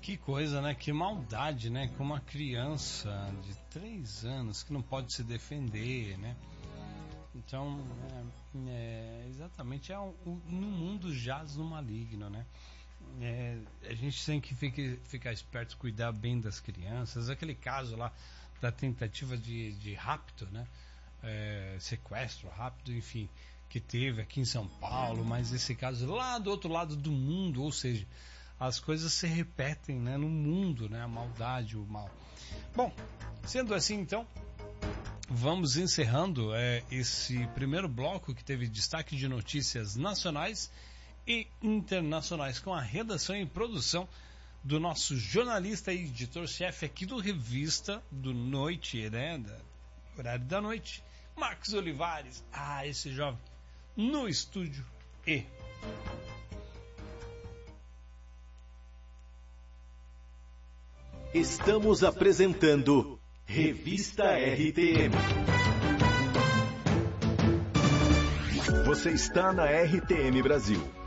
Que coisa, né? Que maldade, né? Com uma criança de 3 anos que não pode se defender, né? Então, exatamente, no mundo jaz no maligno, né? A gente tem que ficar esperto, cuidar bem das crianças. Aquele caso lá da tentativa de rapto, né? Sequestro, rapto, enfim, que teve aqui em São Paulo, mas esse caso lá do outro lado do mundo, ou seja, as coisas se repetem, né, no mundo, né, a maldade, o mal. Bom, sendo assim, então, vamos encerrando esse primeiro bloco que teve destaque de notícias nacionais e internacionais com a redação e produção do nosso jornalista e editor-chefe aqui do Revista do Noite, né, horário da noite, Marcos Olivares, esse jovem, no estúdio E. Estamos apresentando Revista RTM. Você está na RTM Brasil.